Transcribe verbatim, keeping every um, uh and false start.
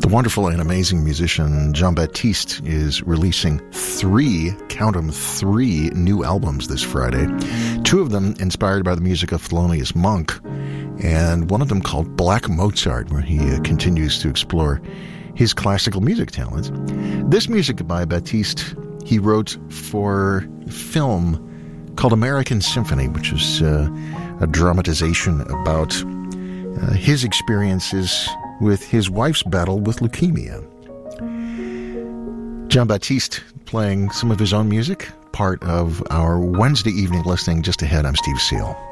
wonderful and amazing musician Jean-Baptiste is releasing three, count them, three new albums this Friday. Two of them inspired by the music of Thelonious Monk, and one of them called Black Mozart, where he uh, continues to explore his classical music talents. This music by Baptiste he wrote for a film called American Symphony, which is uh, a dramatization about uh, his experiences with his wife's battle with leukemia. Jean-Baptiste playing some of his own music, part of our Wednesday evening listening. Just ahead, I'm Steve Seal.